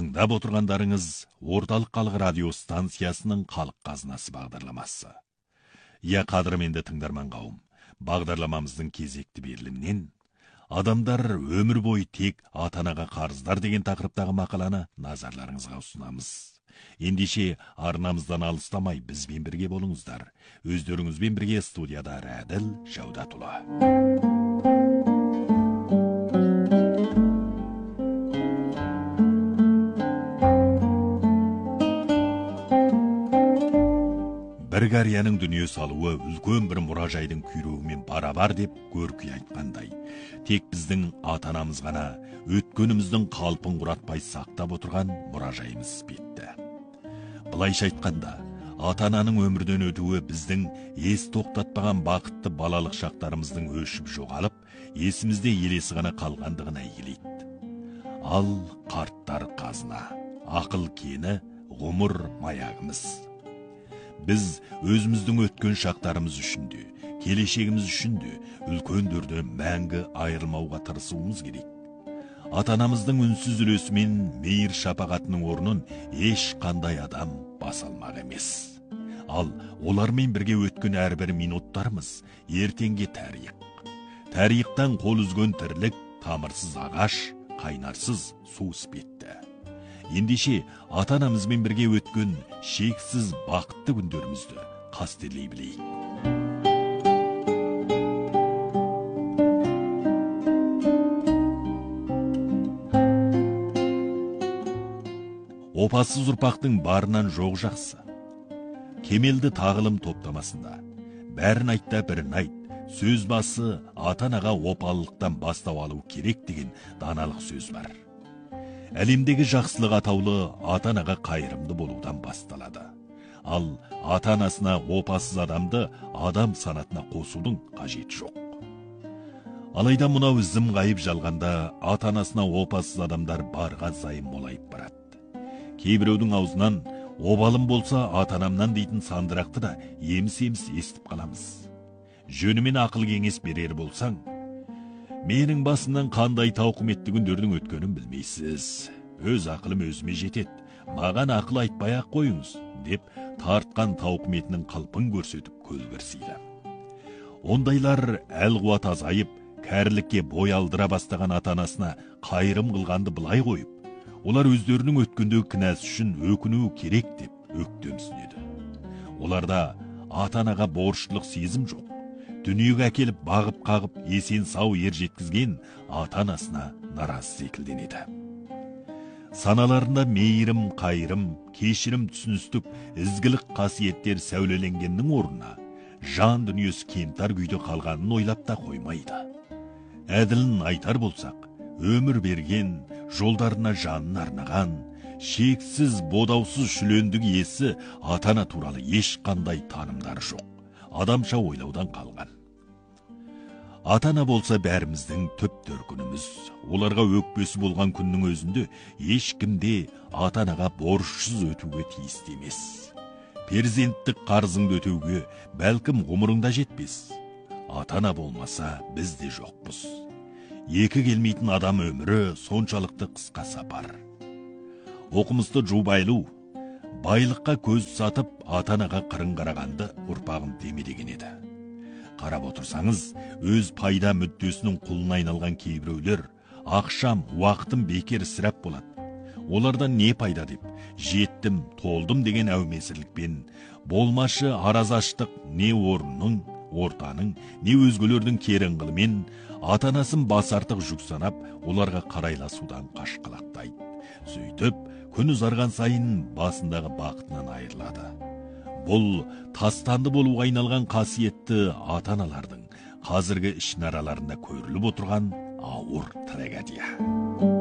Тыңдап отырғандарыңыз Орталық Халық радио станциясының Халық қазынасы бағдарламасы. Я қадірменді тыңдарман қауым, бағдарламамыздың кезекті берілімнен адамдар өмір бойы тек ата-анаға қарыздар деген тақырыптағы мақаланы назарларыңызға ұсынамыз. Ендеше арнамыздан алыстамай бізбен бірге болыңыздар. Өздеріңізбен бірге студияда Рәділ Жаудатұлы. Бір қарияның дүние салуы үлкен бір мұражайдың күйреуімен барабар деп көркей айтқандай. Тек біздің ата-анамыз ғана өткеніміздің қалпын құратпай сақтап отырған мұражайымыз бетті. Былайша айтқанда, ата-ананың өмірден өтуі біздің ес тоқтатпаған бақытты балалық шақтарымыздың өшіп жоғалып, есімізде елесі ғана қалғандығына әйгілейді. Ал қарттар қазына, ақыл кені, ғұмыр маяғымыз. Біз өзіміздің өткен шақтарымыз үшін де, келешегіміз үшін де үлкендерден мәңгі айырылмауға тырысуымыз керек. Ата-анамыздың үнсіз үлесімен мейір шапағатының орнын ешқандай адам баса алмақ емес. Ал олармен бірге өткен әрбір минуттарымыз ертеңге тарих. Тарихтан қол үзген тірлік, тамырсыз ағаш, қайнарсыз су іспетті. Ендеше ата-анамызбен бірге өткен шексіз бақытты күндерімізді қастерлей білейік. Опасыз ұрпақтың барынан жоқ жақсы. Кемелді тағылым топтамасында бәрін айтта бірін айт, сөз басы ата-анаға опалылықтан бастау алу керек деген даналық сөз бар. Әлемдегі жақсылық атаулы ата-анаға қайырымды болудан басталады. Ал ата-анасына опасыз адамды адам санатына қосудың қажеті жоқ. Алайда мынау ізім ғайып жалғанда ата-анасына опасыз адамдар барға зайым молайып барады. Кейбіреудің аузынан обалым болса ата-анамнан дейтін сандырақты да еміс-еміс естіп қаламыз. Жөнімен ақыл кеңес берер болсаң, менің басымнан қандай тауқыметті күндердің өткенін білмейсіз. Өз ақылым өзіме жетеді. Маған ақыл айтпай-ақ қойыңыз, деп тартқан тауқыметінің қалпын көрсетіп көлгірсейді. Ондайлар әл-қуат азайып, кәрілікке бой алдыра бастаған ата-анасына қайырым қылғанды былай қойып, олар өздерінің өткендегі кінәсі үшін өкіну керек деп өктемсінеді. Оларда ата-анаға борыштылық сезім жоқ. Дүниеге әкеліп бағып-қағып есен сау ер жеткізген ата-анасына наразы секілденеді. Саналарында мейірім, қайырым, кешірім, түсіністік, ізгілік қасиеттер сәулеленгеннің орнына жан дүниесі кемтар күйде қалғанын ойлап та қоймайды. Әділін айтар болсақ, өмір берген, жолдарына жанын арнаған, шексіз, бодаусыз шүлендік иесі ата-ана туралы ешқандай танымдар жоқ. Адамша ойлаудан қалған. Ата-ана болса бәріміздің түп төркініміз. Оларға өкпесі болған күннің өзінде ешкімде ата-анаға борышсыз өтуге тиісті емес. Перзенттік қарызыңды өтеуге бәлкім ғұмырыңда жетпес. Ата-ана болмаса біз де жоқпыз. Екі келмейтін адам өмірі соншалықты қысқа сапар. Оқымысты Жубайлу байлыққа көз сатып, ата-анаға қырын қарағанды ұрпағым деме деген еді. Қарап отырсаңыз, өз пайда мүддесінің құлына айналған кейбіреулер ақшам, уақытым бекер ісірап болады. Олардан не пайда деп, жеттім, толдым деген әумесірлікпен, болмашы аразаштық не орынның, ортаның, не өзгелердің керіңғылымен ата-анасын басартық жүк санап, оларға қарайласудан қашқалақтайды. Сөйтіп, күн ұзарған сайын басындағы бақытынан айырылады. Бұл тастанды болуға айналған қасиетті ата-аналардың қазіргі ішінараларында көріліп отырған ауыр трагедия.